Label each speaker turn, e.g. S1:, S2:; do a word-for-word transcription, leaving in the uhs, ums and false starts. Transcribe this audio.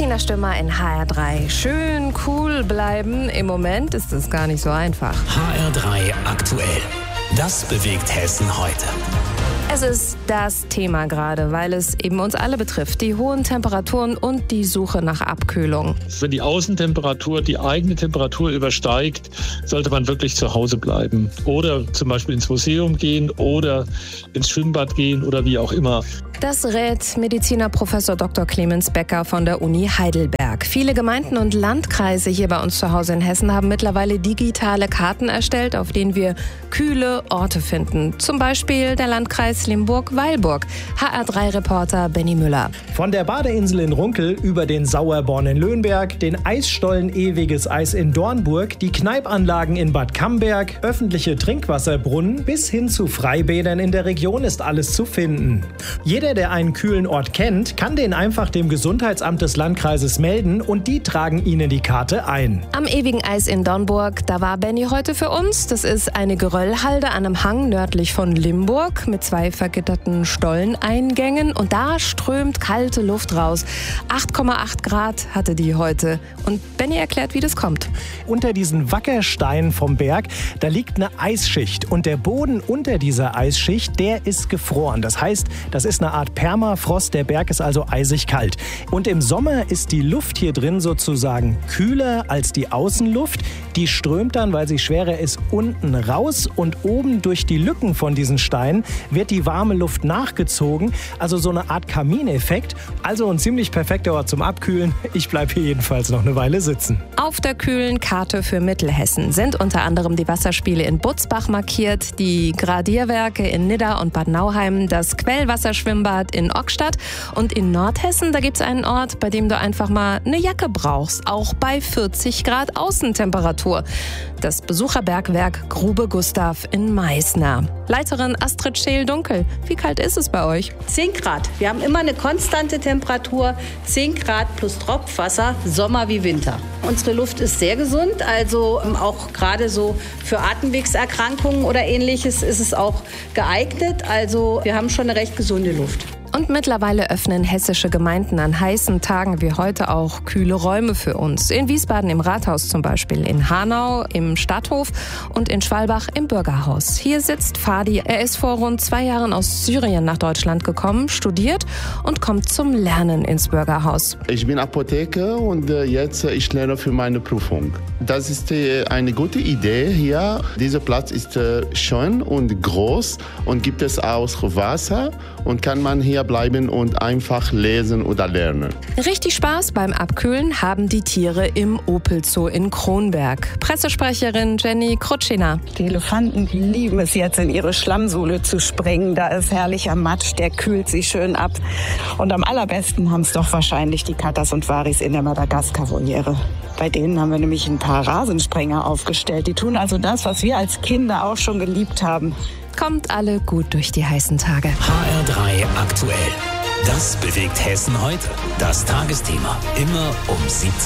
S1: Christina Stümmer in H R drei. Schön cool bleiben. Im Moment ist es gar nicht so einfach.
S2: H R drei aktuell. Das bewegt Hessen heute.
S1: Es ist das Thema gerade, weil es eben uns alle betrifft. Die hohen Temperaturen und die Suche nach Abkühlung.
S3: Wenn die Außentemperatur die eigene Temperatur übersteigt, sollte man wirklich zu Hause bleiben. Oder zum Beispiel ins Museum gehen oder ins Schwimmbad gehen oder wie auch immer.
S1: Das rät Mediziner Professor Doktor Clemens Becker von der Uni Heidelberg. Viele Gemeinden und Landkreise hier bei uns zu Hause in Hessen haben mittlerweile digitale Karten erstellt, auf denen wir kühle Orte finden. Zum Beispiel der Landkreis Limburg-Weilburg. H R drei Reporter Benny Müller.
S4: Von der Badeinsel in Runkel über den Sauerborn in Löhnberg, den Eisstollen Ewiges Eis in Dornburg, die Kneipanlagen in Bad Camberg, öffentliche Trinkwasserbrunnen bis hin zu Freibädern in der Region ist alles zu finden. Jeder, der einen kühlen Ort kennt, kann den einfach dem Gesundheitsamt des Landkreises melden und die tragen Ihnen die Karte ein.
S1: Am Ewigen Eis in Dornburg, da war Benny heute für uns. Das ist eine Geröllhalde an einem Hang nördlich von Limburg mit zwei vergitterten Stolleneingängen und da strömt kalte Luft raus. acht Komma acht Grad hatte die heute. Und Benny erklärt, wie das kommt.
S4: Unter diesen Wackersteinen vom Berg, da liegt eine Eisschicht und der Boden unter dieser Eisschicht, der ist gefroren. Das heißt, das ist eine Art Permafrost, der Berg ist also eisig kalt. Und im Sommer ist die Luft hier drin sozusagen kühler als die Außenluft. Die strömt dann, weil sie schwerer ist, unten raus und oben durch die Lücken von diesen Steinen wird die warme Luft nachgezogen. Also so eine Art Kamineffekt. Also ein ziemlich perfekter Ort zum Abkühlen. Ich bleibe hier jedenfalls noch eine Weile sitzen.
S1: Auf der kühlen Karte für Mittelhessen sind unter anderem die Wasserspiele in Butzbach markiert, die Gradierwerke in Nidda und Bad Nauheim, das Quellwasserschwimmbad in Ockstadt und in Nordhessen, da gibt es einen Ort, bei dem du einfach mal eine Jacke brauchst, auch bei vierzig Grad Außentemperatur. Das Besucherbergwerk Grube Gustav in Meißner. Leiterin Astrid Scheel-Dunkel, wie kalt ist es bei euch?
S5: zehn Grad. Wir haben immer eine konstante Temperatur, zehn Grad plus Tropfwasser, Sommer wie Winter. Unsere Luft ist sehr gesund, also auch gerade so für Atemwegserkrankungen oder ähnliches ist es auch geeignet. Also wir haben schon eine recht gesunde Luft.
S1: Und mittlerweile öffnen hessische Gemeinden an heißen Tagen wie heute auch kühle Räume für uns. In Wiesbaden im Rathaus zum Beispiel, in Hanau im Stadthof und in Schwalbach im Bürgerhaus. Hier sitzt Fadi. Er ist vor rund zwei Jahren aus Syrien nach Deutschland gekommen, studiert und kommt zum Lernen ins Bürgerhaus.
S6: Ich bin Apotheker und jetzt ich lerne für meine Prüfung. Das ist eine gute Idee hier. Dieser Platz ist schön und groß und gibt es auch Wasser und kann man hier bleiben und einfach lesen oder lernen.
S1: Richtig Spaß beim Abkühlen haben die Tiere im Opel Zoo in Kronberg. Pressesprecherin Jenny Krutschina.
S7: Die Elefanten lieben es jetzt, in ihre Schlammsohle zu springen. Da ist herrlicher Matsch, der kühlt sie schön ab. Und am allerbesten haben es doch wahrscheinlich die Katas und Waris in der Madagaskar-Voliere. Bei denen haben wir nämlich ein paar Rasensprenger aufgestellt. Die tun also das, was wir als Kinder auch schon geliebt haben.
S1: Kommt alle gut durch die heißen Tage.
S2: H R drei aktuell. Das bewegt Hessen heute. Das Tagesthema. Immer um siebzehn Uhr.